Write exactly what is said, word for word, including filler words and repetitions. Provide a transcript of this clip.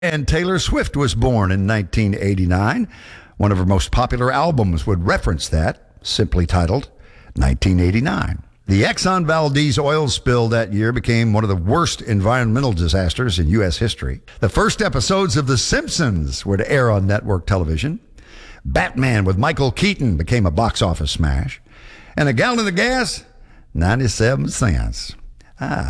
And Taylor Swift was born in nineteen eighty-nine. One of her most popular albums would reference that, simply titled nineteen eighty-nine. The Exxon Valdez oil spill that year became one of the worst environmental disasters in U S history. The first episodes of The Simpsons were to air on network television. Batman with Michael Keaton became a box office smash. And a gallon of gas, ninety-seven cents. Ah.